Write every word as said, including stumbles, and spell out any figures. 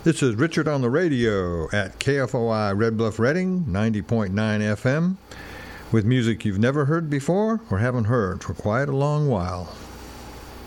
This is Richard on the radio at K F O I Red Bluff Redding, ninety point nine F M, with music you've never heard before or haven't heard for quite a long while.